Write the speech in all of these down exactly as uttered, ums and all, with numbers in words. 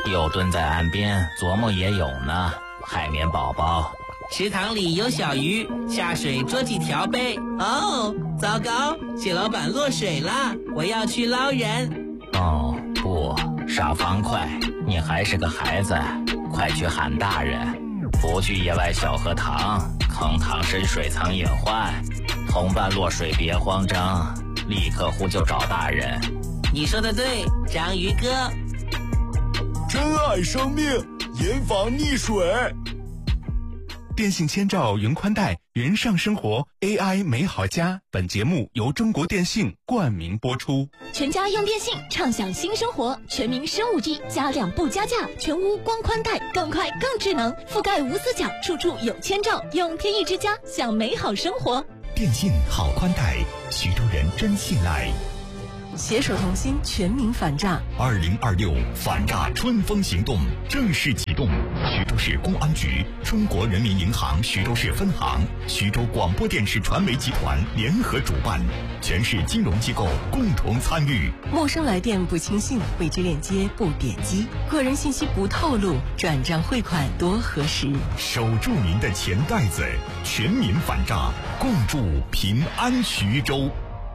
又蹲在岸边琢磨野泳呢。海绵宝宝， 池塘里有小鱼，下水捉几条呗。哦，糟糕，蟹老板落水了，我要去捞人。 哦不，傻方块，你还是个孩子，快去喊大人。不去野外小河塘，坑塘深水藏隐患。同伴落水别慌张，立刻呼救找大人。 你说的对，章鱼哥。 珍爱生命，严防溺水。 电信千兆云宽带，云上生活 A I 美好家。本节目由中国电信冠名播出。 全家用电信，畅享新生活。全民升 五 G， 加量不加价，全屋光宽带，更快更智能，覆盖无死角，处处有千兆。用天翼之家，享美好生活。 电信好宽带，徐州人真信赖。 携手同心，全民反诈。 二零二六反诈春风行动正式启动。徐州市公安局、中国人民银行徐州市分行、徐州广播电视传媒集团联合主办，全市金融机构共同参与。 陌生来电不轻信，未知链接不点击，个人信息不透露，转账汇款多核实。 守住您的钱袋子，全民反诈，共筑平安徐州。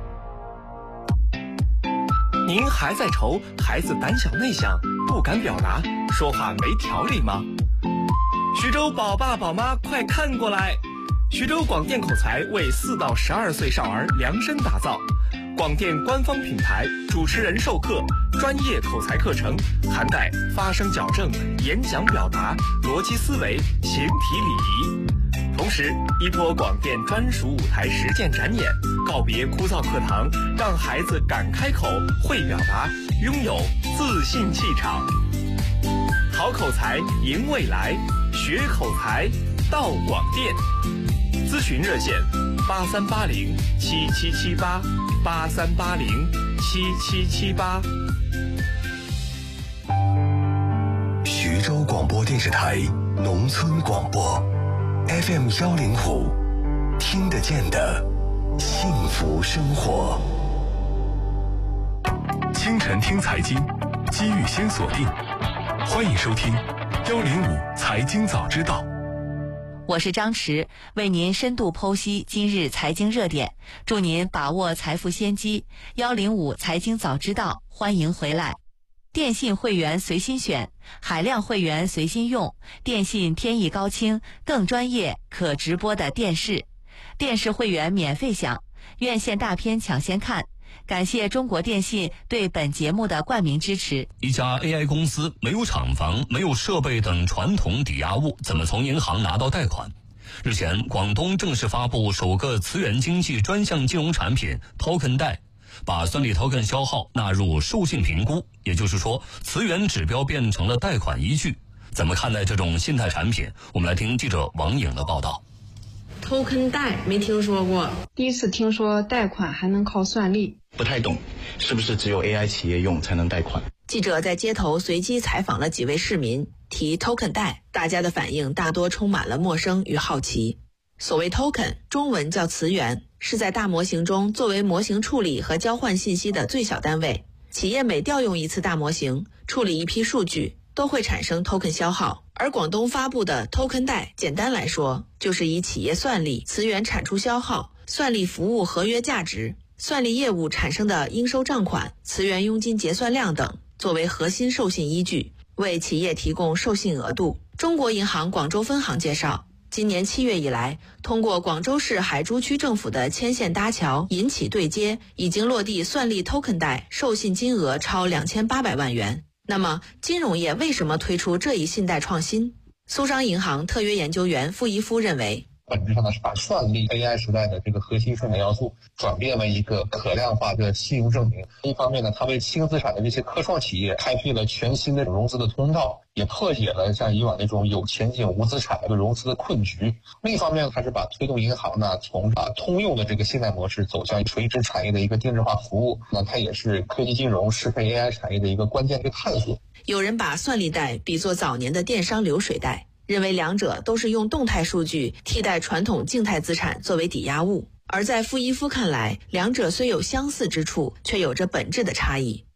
您还在愁孩子胆小内向，不敢表达，说话没条理吗？徐州宝爸宝妈快看过来，徐州广电口才为四到十二岁少儿量身打造，广电官方品牌，主持人授课，专业口才课程，涵盖发声矫正、演讲表达、逻辑思维、形体礼仪。同时，依托广电专属舞台实践展演，告别枯燥课堂，让孩子敢开口、会表达，拥有自信气场。好口才赢未来，学口才到广电。咨询热线：八三八零七七七八，八三八零七七七八。 徐州广播电视台农村广播。F M 幺零五，听得见的幸福生活。 清晨听财经，机遇先锁定。欢迎收听幺零五财经早知道。 我是张驰，为您深度剖析今日财经热点，祝您把握财富先机。幺零五财经早知道，欢迎回来。电信会员随心选，海量会员随心用，电信天翼高清，更专业可直播的电视，电视会员免费享，院线大片抢先看。感谢中国电信对本节目的冠名支持。 一家 A I 公司没有厂房、没有设备等传统抵押物，怎么从银行拿到贷款？日前，广东正式发布首个磁源经济专项金融产品 Token 贷，把算力 token 消耗纳入授信评估，也就是说，磁源指标变成了贷款依据。怎么看待这种信贷产品？我们来听记者王颖的报道。 token 贷没听说过， 第一次听说贷款还能靠算力， 不太懂，是不是只有 A I 企业用才能贷款？ 记者在街头随机采访了几位市民，提 token 贷，大家的反应大多充满了陌生与好奇。所谓 token， 中文叫词源，是在大模型中作为模型处理和交换信息的最小单位。企业每调用一次大模型，处理一批数据，都会产生 token 消耗。而广东发布的 token 贷，简单来说，就是以企业算力、词源产出消耗、算力服务合约价值、算力业务产生的应收账款、词源佣金结算量等，作为核心授信依据，为企业提供授信额度。中国银行广州分行介绍，今年七月以来，通过广州市海珠区政府的牵线搭桥、引起对接，已经落地算力 token 贷授信金额超两千八百万元。那么，金融业为什么推出这一信贷创新？苏商银行特约研究员傅一夫认为， 本质上呢是把算力 A I 时代的这个核心生产要素转变为一个可量化的信用证明。一方面呢，它为轻资产的这些科创企业开辟了全新的融资的通道，也破解了像以往那种有前景无资产的融资的困局。另一方面，它是把推动银行呢从啊通用的这个信贷模式走向垂直产业的一个定制化服务。那它也是科技金融适配 A I 产业的一个关键的探索。 有人把算力贷比作早年的电商流水贷，认为两者都是用动态数据替代传统静态资产作为抵押物。而在傅一夫看来，两者虽有相似之处，却有着本质的差异。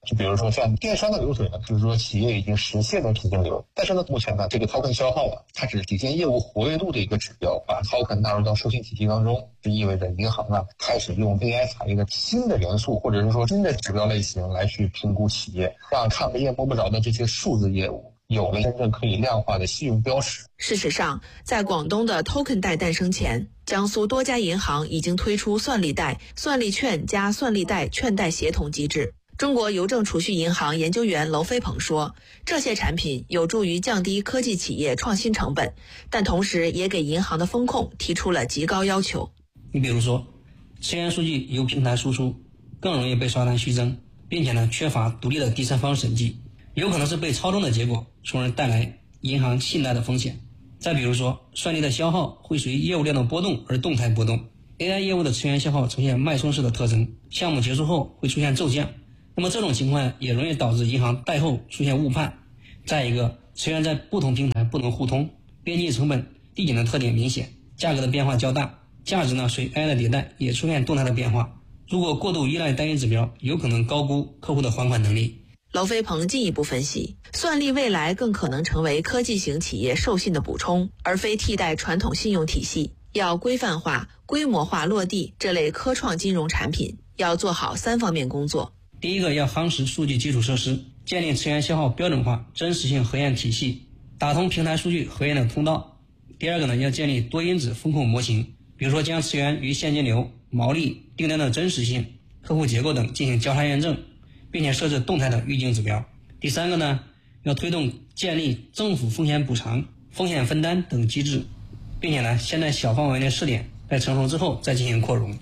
就比如说像电商的流水呢，就是说企业已经实现了平均流，但是呢，目前呢这个 token 消耗啊，它只是体现业务活跃度的一个指标，把 token 纳入到授信体系当中，就意味着银行啊开始用 A I 产业的新的元素或者是说新的指标类型来去评估企业，让看不见摸不着的这些数字业务有了真正可以量化的信用标识。 事实上，在广东的 token 贷诞生前，江苏多家银行已经推出算力贷、算力券加算力贷券贷协同机制。中国邮政储蓄银行研究员娄飞鹏说，这些产品有助于降低科技企业创新成本，但同时也给银行的风控提出了极高要求。 你比如说，资源数据由平台输出，更容易被刷单虚增，并且呢缺乏独立的第三方审计，有可能是被操纵的结果，从而带来银行信贷的风险。再比如说，算力的消耗会随业务量的波动而动态波动， A I 业务的资源消耗呈现脉冲式的特征，项目结束后会出现骤降。那么这种情况也容易导致银行贷后出现误判。再一个，资源在不同平台不能互通，边际成本递减的特点明显，价格的变化较大，价值呢随 A I 的迭代也出现动态的变化。如果过度依赖单一指标，有可能高估客户的还款能力。 娄飞鹏进一步分析，算力未来更可能成为科技型企业授信的补充，而非替代传统信用体系。要规范化、规模化落地这类科创金融产品，要做好三方面工作。 第一个，要夯实数据基础设施，建立资源消耗标准化、真实性核验体系，打通平台数据核验的通道。第二个呢，要建立多因子风控模型，比如说将资源与现金流、毛利、订单的真实性、客户结构等进行交叉验证，并且设置动态的预警指标。第三个呢，要推动建立政府风险补偿、风险分担等机制，并且呢，先在小范围内试点，在成熟之后再进行扩容。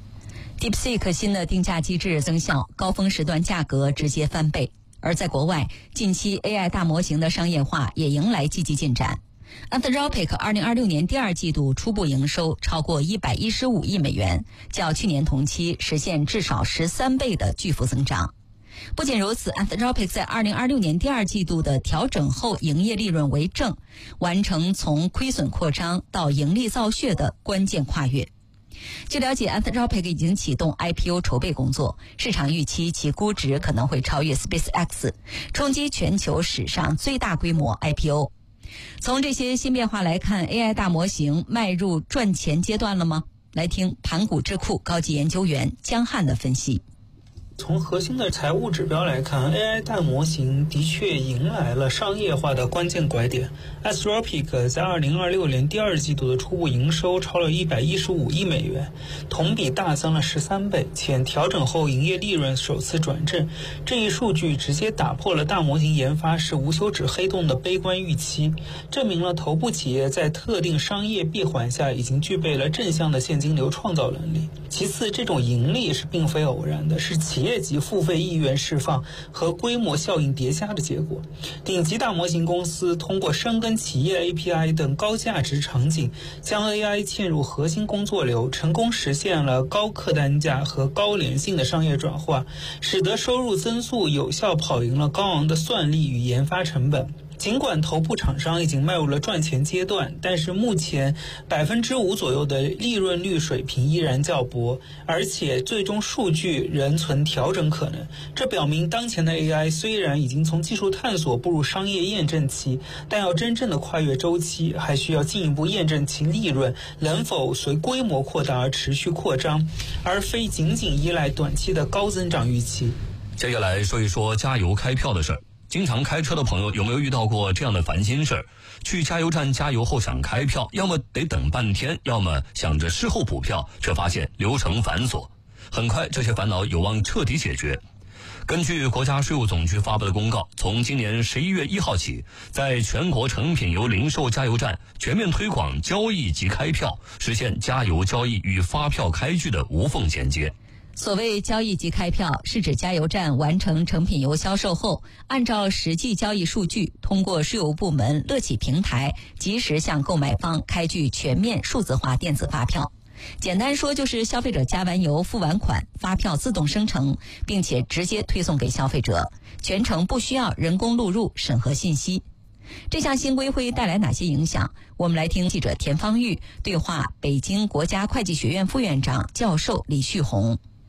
DeepSeek 新的定价机制增效，高峰时段价格直接翻倍。而在国外，近期 A I 大模型的商业化也迎来积极进展。Anthropic 二零二六年第二季度初步营收超过一百一十五亿美元，较去年同期实现至少十三倍的巨幅增长。不仅如此， Anthropic 在二零二六年第二季度的调整后营业利润为正，完成从亏损扩张到盈利造血的关键跨越。据了解， Anthropic 已经启动 I P O 筹备工作，市场预期其估值可能会超越 SpaceX， 冲击全球史上最大规模 I P O。 从这些新变化来看， A I 大模型迈入赚钱阶段了吗？来听盘古智库高级研究员江汉的分析。 从核心的财务指标来看， A I 大模型的确迎来了商业化的关键拐点。Anthropic 在二零二六年第二季度的初步营收超了一百一十五亿美元，同比大增了十三倍，且调整后营业利润首次转正。这一数据直接打破了大模型研发是无休止黑洞的悲观预期，证明了头部企业在特定商业闭环下已经具备了正向的现金流创造能力。其次，这种盈利是并非偶然的，是企业业绩付费意愿释放和规模效应叠加的结果。顶级大模型公司通过深耕企业 A P I 等高价值场景，将 A I 嵌入核心工作流，成功实现了高客单价和高粘性的商业转化，使得收入增速有效跑赢了高昂的算力与研发成本。尽管头部厂商已经迈入了赚钱阶段，但是目前百分之五左右的利润率水平依然较薄，而且最终数据仍存调整可能。这表明当前的 A I 虽然已经从技术探索步入商业验证期，但要真正的跨越周期，还需要进一步验证其利润能否随规模扩大而持续扩张，而非仅仅依赖短期的高增长预期。 接下来说一说加油开票的事儿。经常开车的朋友有没有遇到过这样的烦心事儿？去加油站加油后想开票，要么得等半天，要么想着事后补票，却发现流程繁琐。很快这些烦恼有望彻底解决。根据国家税务总局发布的公告，从今年十一月一号起，在全国成品油零售加油站全面推广交易及开票，实现加油交易与发票开具的无缝衔接。 所谓交易及开票，是指加油站完成成品油销售后，按照实际交易数据，通过税务部门乐企平台及时向购买方开具全面数字化电子发票。简单说就是消费者加完油付完款，发票自动生成，并且直接推送给消费者，全程不需要人工录入审核信息。这项新规会带来哪些影响？我们来听记者田方玉对话北京国家会计学院副院长教授李旭红。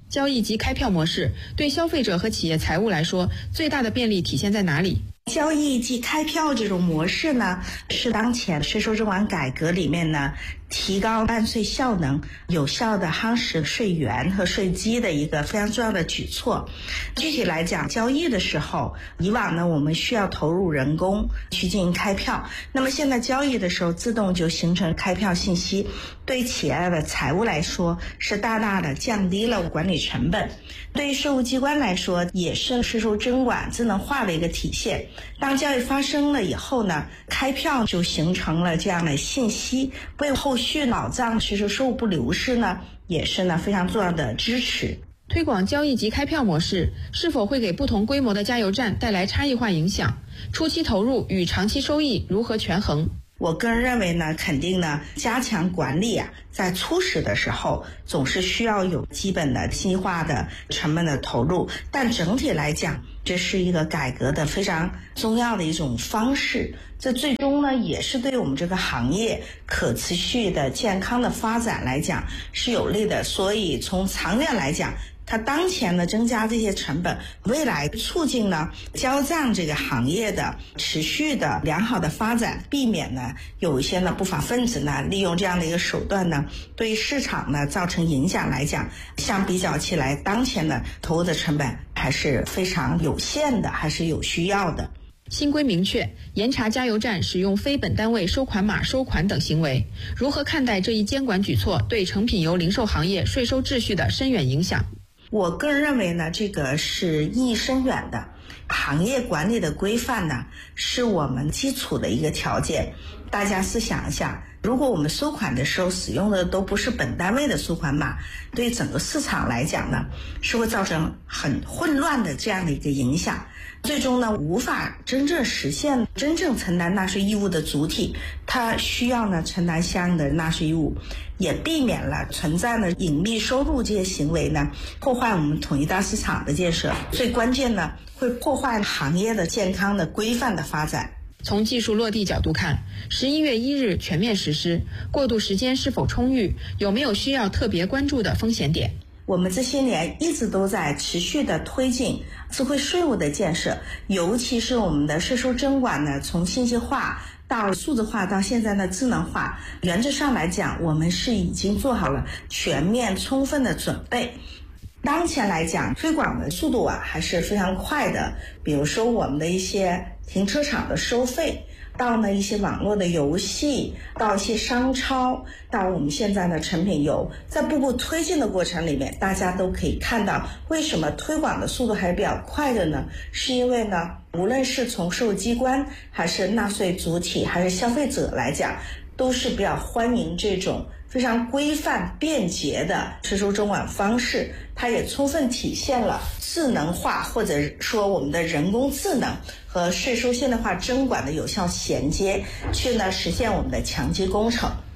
交易及开票模式对消费者和企业财务来说，最大的便利体现在哪里？ 交易及开票这种模式呢，是当前税收征管改革里面呢，提高办税效能、有效的夯实税源和税基的一个非常重要的举措。具体来讲，交易的时候，以往呢我们需要投入人工去进行开票，那么现在交易的时候自动就形成开票信息，对企业的财务来说是大大的降低了管理成本，对于税务机关来说也是税收征管智能化的一个体现。当交易发生了以后呢，开票就形成了这样的信息，为后续保障税收收入不流失呢，也是呢非常重要的支持。 推广交易及开票模式是否会给不同规模的加油站带来差异化影响？初期投入与长期收益如何权衡？ 我个人认为呢，肯定呢，加强管理啊，在初始的时候总是需要有基本的信息化的成本的投入，但整体来讲，这是一个改革的非常重要的一种方式。这最终呢，也是对我们这个行业可持续的健康的发展来讲是有利的。所以从长远来讲，它当前呢增加这些成本，未来促进呢交账这个行业的持续的良好的发展，避免呢有一些呢不法分子呢利用这样的一个手段呢对市场呢造成影响来讲，相比较起来，当前的投入的成本还是非常有限的，还是有需要的。 新规明确严查加油站使用非本单位收款码收款等行为，如何看待这一监管举措对成品油零售行业税收秩序的深远影响？ 我个人认为呢，这个是意义深远的。行业管理的规范呢，是我们基础的一个条件。大家试想一下，如果我们收款的时候使用的都不是本单位的收款码，对整个市场来讲呢，是会造成很混乱的这样的一个影响。最终呢，无法真正实现真正承担纳税义务的主体，它需要呢承担相应的纳税义务，也避免了存在的隐秘收入这些行为呢，破坏我们统一大市场的建设。最关键呢，会破坏行业的健康的规范的发展。 从技术落地角度看，十一月一日全面实施，过渡时间是否充裕？有没有需要特别关注的风险点？ 我们这些年一直都在持续的推进智慧税务的建设，尤其是我们的税收征管呢，从信息化到数字化到现在的智能化，原则上来讲，我们是已经做好了全面充分的准备。当前来讲，推广的速度啊还是非常快的，比如说我们的一些停车场的收费，到呢一些网络的游戏，到一些商超，到我们现在的成品油，在步步推进的过程里面，大家都可以看到为什么推广的速度还是比较快的呢？是因为呢，无论是从税务机关还是纳税主体还是消费者来讲，都是比较欢迎这种非常规范便捷的税收征管方式，它也充分体现了智能化或者说我们的人工智能和税收现代化征管的有效衔接，去呢实现我们的强基工程。